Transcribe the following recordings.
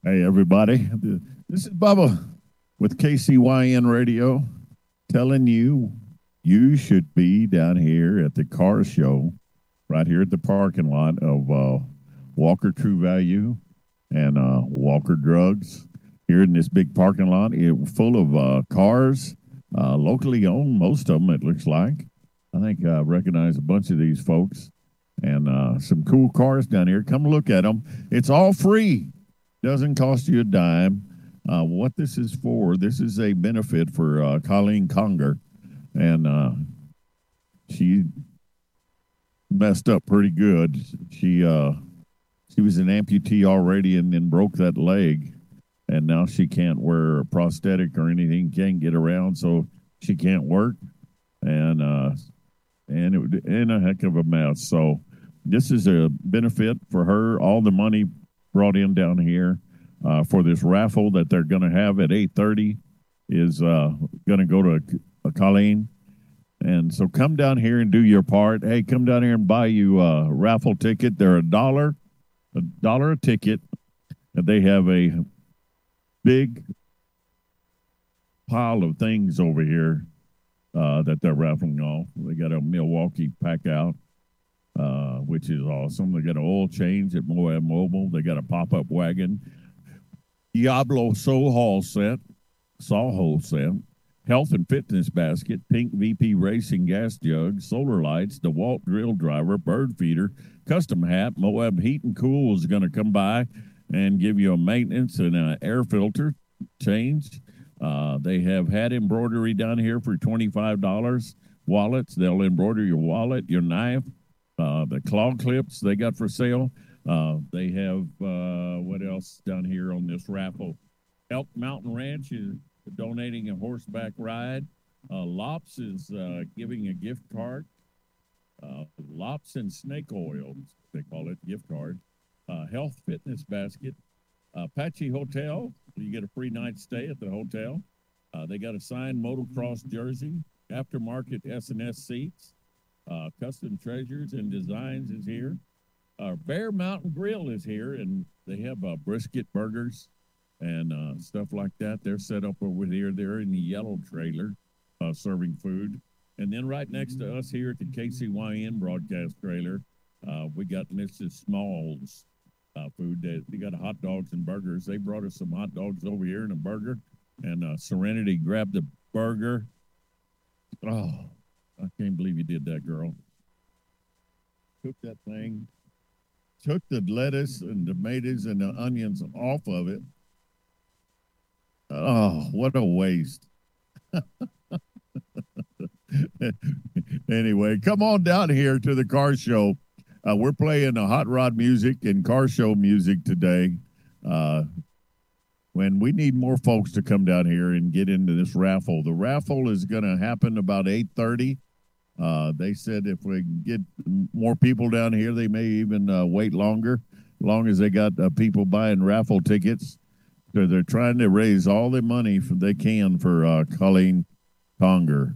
Hey, everybody. This is Bubba with KCYN Radio telling you you should be down here at the car show right here at the parking lot of Walker True Value and Walker Drugs here in this big parking lot. Full of cars, locally owned, most of them, it looks like. I think I recognize a bunch of these folks and some cool cars down here. Come look at them. It's all free. Doesn't cost you a dime. What this is for, this is a benefit for Colleen Conger. And she messed up pretty good. She was an amputee already and then broke that leg. And now she can't wear a prosthetic or anything, can't get around, so she can't work. And it was in a heck of a mess. So this is a benefit for her. All the money brought in down here for this raffle that they're going to have at 8:30 is going to go to Colleen. And so come down here and do your part. Hey, come down here and buy you a raffle ticket. They're $1 a ticket. And they have a big pile of things over here that they're raffling off. They got a Milwaukee pack out, which is awesome. They got an oil change at Moab Mobile. They got a pop-up wagon, Diablo Saw set, health and fitness basket, pink VP racing gas jug, solar lights, DeWalt drill driver, bird feeder, custom hat. Moab Heat and Cool is going to come by and give you a maintenance and an air filter change. They have hat embroidery down here for $25. Wallets, they'll embroider your wallet, your knife, the claw clips they got for sale. They have, what else down here on this raffle? Elk Mountain Ranch is donating a horseback ride. Lops is giving a gift card. Lops and Snake Oil, they call it, gift card. Health Fitness Basket. Apache Hotel, you get a free night stay at the hotel. They got a signed motocross jersey. Aftermarket S&S seats. Custom Treasures and Designs is here. Bear Mountain Grill is here, and they have brisket burgers and stuff like that. They're set up over here. They're in the yellow trailer serving food. And then right next to us here at the KCYN broadcast trailer, we got Mrs. Smalls food. They got hot dogs and burgers. They brought us some hot dogs over here and a burger. And Serenity grabbed the burger. Oh, I can't believe you did that, girl. Took that thing, took the lettuce and tomatoes and the onions off of it. Oh, what a waste. Anyway, come on down here to the car show. We're playing the hot rod music and car show music today. When we need more folks to come down here and get into this raffle. The raffle is going to happen about 8:30. They said if we can get more people down here, they may even wait longer, as long as they got people buying raffle tickets. So they're trying to raise all the money they can for Colleen Conger.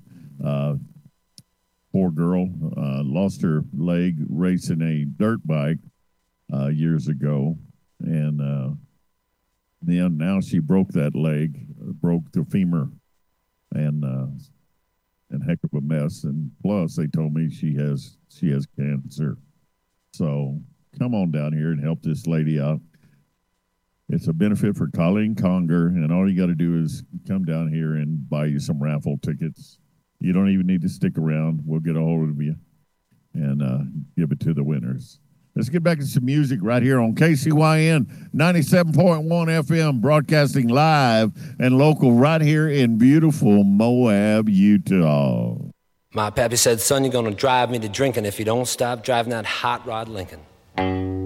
Poor girl lost her leg racing a dirt bike years ago, and then now she broke that leg, broke the femur, and heck of a mess. And plus, they told me she has cancer. So come on down here and help this lady out. It's a benefit for Colleen Conger, and all you got to do is come down here and buy you some raffle tickets. You don't even need to stick around. We'll get a hold of you and give it to the winners. Let's get back to some music right here on KCYN 97.1 FM, broadcasting live and local right here in beautiful Moab, Utah. My pappy said, son, you're going to drive me to drinking if you don't stop driving that hot rod Lincoln.